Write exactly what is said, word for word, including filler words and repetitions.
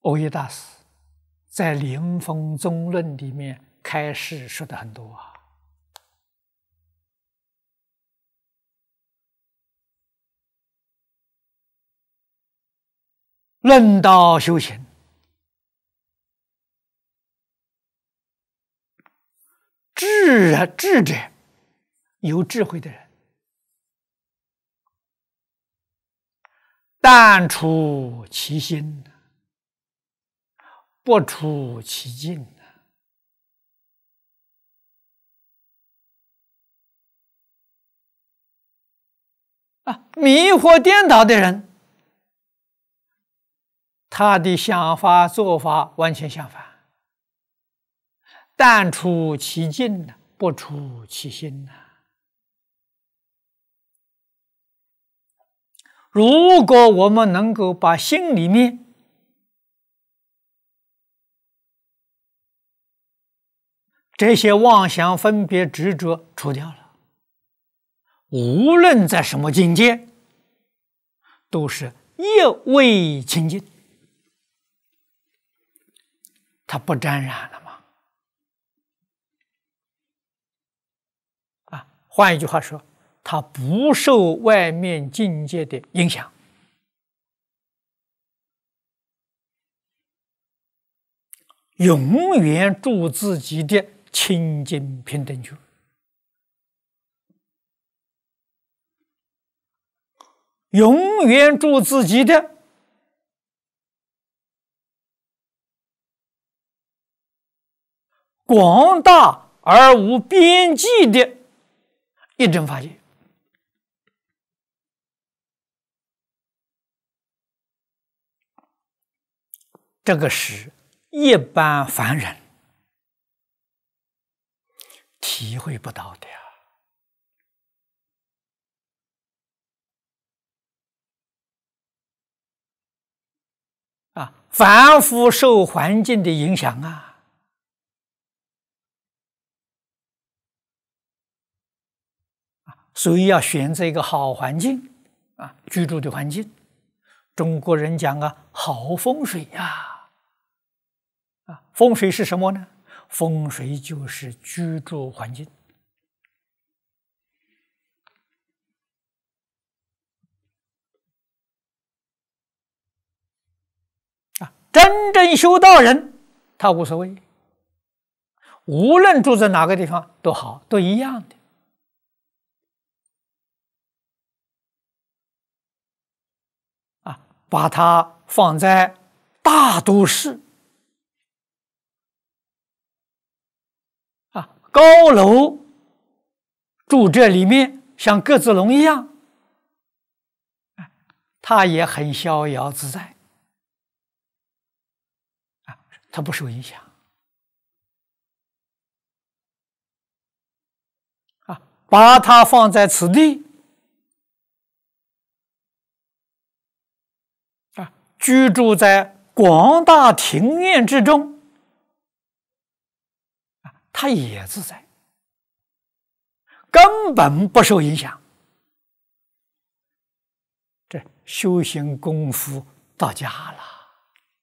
蕅益大师在《灵峰宗论》里面开示说的很多啊。论道修行，智智者，有智慧的人，淡出其心，不出其境。啊，迷惑颠倒的人，他的想法做法完全相反，淡出其境，不出其心。如果我们能够把心里面这些妄想、分别、执着除掉了，无论在什么境界，都是一味清净，它不沾染了吗？啊，换一句话说，它不受外面境界的影响。永远住自己的清净平等觉，永远住自己的广大而无边际的一真法界。这个是一般凡人体会不到的呀！啊，凡夫受环境的影响啊，所以要选择一个好环境啊，居住的环境。中国人讲啊，好风水呀！啊，风水是什么呢？风水就是居住环境。啊，真正修道人，他无所谓，无论住在哪个地方都好，都一样的。啊，把它放在大都市。高楼住这里面像鸽子笼一样，他也很逍遥自在，他不受影响。啊，把它放在此地，啊，居住在广大庭院之中。他也自在，根本不受影响。这修行功夫到家了。